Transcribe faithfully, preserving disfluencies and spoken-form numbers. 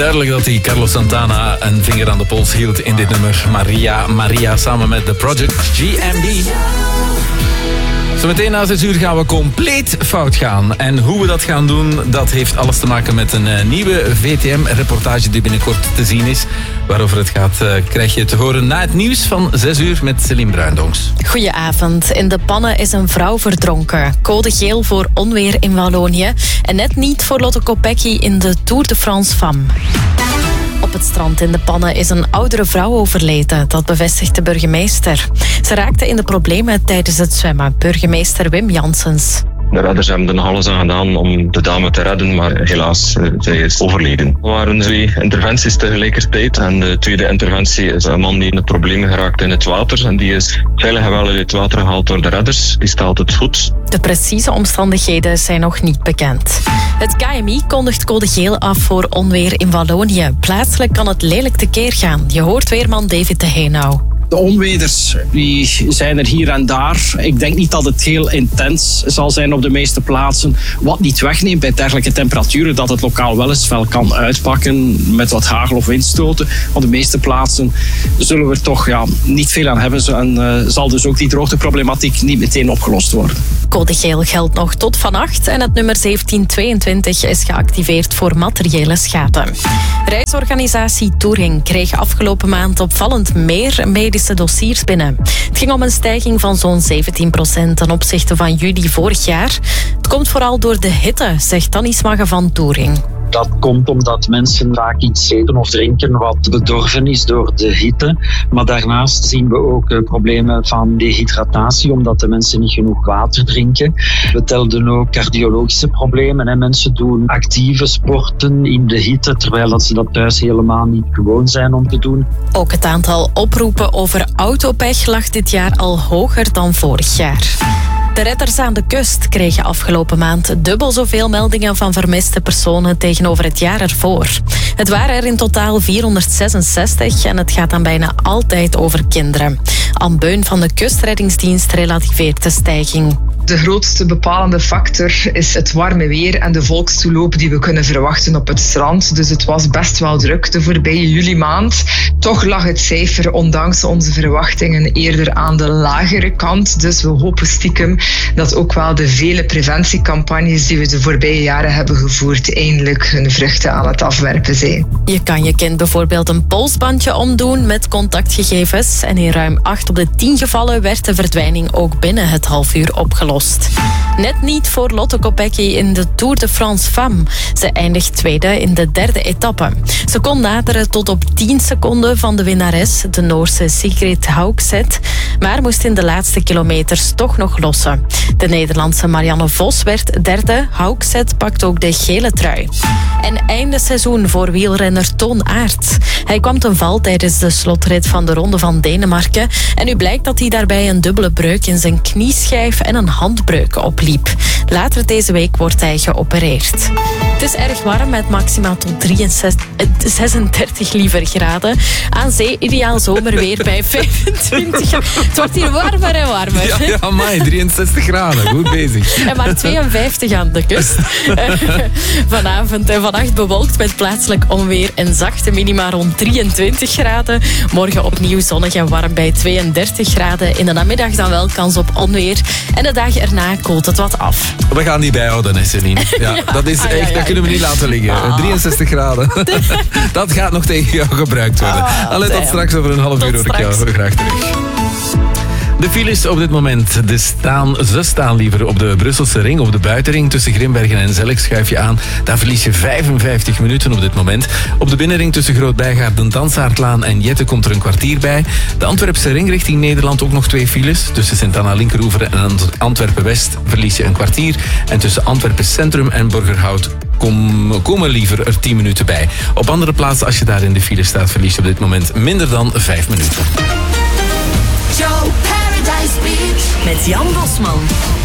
Duidelijk dat hij Carlos Santana een vinger aan de pols hield in dit nummer. Maria Maria samen met The Project G M B. Zometeen na zes uur gaan we compleet fout gaan. En hoe we dat gaan doen, dat heeft alles te maken met een uh, nieuwe V T M-reportage die binnenkort te zien is. Waarover het gaat, uh, krijg je te horen na het nieuws van zes uur met Céline Bruindonks. Goedenavond. In de pannen is een vrouw verdronken. Code geel voor onweer in Wallonië. En net niet voor Lotte Kopecky in de Tour de France Femme. Op het strand in de pannen is een oudere vrouw overleden. Dat bevestigt de burgemeester. Ze raakte in de problemen tijdens het zwemmen. Burgemeester Wim Janssens. De redders hebben er nog alles aan gedaan om de dame te redden, maar helaas, zij is overleden. Er waren twee interventies tegelijkertijd. En de tweede interventie is een man die in de problemen geraakt in het water. En die is veilig en wel uit het water gehaald door de redders. Die staat het goed. De precieze omstandigheden zijn nog niet bekend. Het K M I kondigt code geel af voor onweer in Wallonië. Plaatselijk kan het lelijk tekeer gaan. Je hoort weerman David de Heenau. De onweders die zijn er hier en daar. Ik denk niet dat het heel intens zal zijn op de meeste plaatsen. Wat niet wegneemt bij dergelijke temperaturen dat het lokaal wel eens fel kan uitpakken met wat hagel of windstoten. Op de meeste plaatsen zullen we er toch ja, niet veel aan hebben. En uh, zal dus ook die droogteproblematiek niet meteen opgelost worden. Code geel geldt nog tot vannacht en het nummer zeventien tweeëntwintig is geactiveerd voor materiële schade. Reisorganisatie Touring kreeg afgelopen maand opvallend meer medische dossiers binnen. Het ging om een stijging van zo'n zeventien procent ten opzichte van juli vorig jaar. Het komt vooral door de hitte, zegt Tannie Smagge van Touring. Dat komt omdat mensen vaak iets eten of drinken wat bedorven is door de hitte. Maar daarnaast zien we ook problemen van dehydratatie, omdat de mensen niet genoeg water drinken. We telden ook cardiologische problemen. Hè. Mensen doen actieve sporten in de hitte, terwijl dat ze dat thuis helemaal niet gewoon zijn om te doen. Ook het aantal oproepen over autopech lag dit jaar al hoger dan vorig jaar. De redders aan de kust kregen afgelopen maand dubbel zoveel meldingen van vermiste personen tegenover het jaar ervoor. Het waren er in totaal vierhonderdzesenzestig en het gaat dan bijna altijd over kinderen. Anne Beun van de Kustreddingsdienst relativeert de stijging. De grootste bepalende factor is het warme weer en de volkstoeloop die we kunnen verwachten op het strand. Dus het was best wel druk de voorbije juli maand. Toch lag het cijfer, ondanks onze verwachtingen, eerder aan de lagere kant. Dus we hopen stiekem dat ook wel de vele preventiecampagnes die we de voorbije jaren hebben gevoerd eindelijk hun vruchten aan het afwerpen zijn. Je kan je kind bijvoorbeeld een polsbandje omdoen met contactgegevens. En in ruim acht op de tien gevallen werd de verdwijning ook binnen het half uur opgelost. Net niet voor Lotte Kopecky in de Tour de France Femme. Ze eindigt tweede in de derde etappe. Ze kon naderen tot op tien seconden van de winnares, de Noorse Sigrid Haugset, maar moest in de laatste kilometers toch nog lossen. De Nederlandse Marianne Vos werd derde. Haugset pakt ook de gele trui. En einde seizoen voor wielrenner Toon Aert. Hij kwam ten val tijdens de slotrit van de Ronde van Denemarken. En nu blijkt dat hij daarbij een dubbele breuk in zijn knieschijf en een handbreuk opliep. Later deze week wordt hij geopereerd. Het is erg warm met maximaal tot drieënzestig, zesendertig liever graden. Aan zee ideaal zomerweer bij vijfentwintig. Het wordt hier warmer en warmer. Ja, ja amai, drieënzestig graden. Goed bezig. En maar tweeënvijftig aan de kust. Vanavond en vannacht bewolkt met plaatselijk onweer en zachte minima rond drieëntwintig graden. Morgen opnieuw zonnig en warm bij tweeëndertig graden. In de namiddag dan wel kans op onweer. En de dagen erna koelt het wat af. We gaan die bijhouden, hè, Céline. Ja, ja, dat is echt, ah, ja, ja. Dat kunnen we niet laten liggen. Ah. drieënzestig graden. Dat gaat nog tegen jou gebruikt worden. Ah, Allee, tot straks over een half uur hoor ik jou graag terug. De files op dit moment, de staan, ze staan liever op de Brusselse ring, op de buitenring tussen Grimbergen en Zelk schuif je aan. Daar verlies je vijfenvijftig minuten op dit moment. Op de binnenring tussen Groot-Bijgaarden, Dansaardlaan en Jette komt er een kwartier bij. De Antwerpse ring richting Nederland ook nog twee files. Tussen Sint-Anna Linkeroever en Antwerpen-West verlies je een kwartier. En tussen Antwerpen Centrum en Borgerhout kom, komen liever er tien minuten bij. Op andere plaatsen, als je daar in de file staat, verlies je op dit moment minder dan vijf minuten. Met Jan Bosman.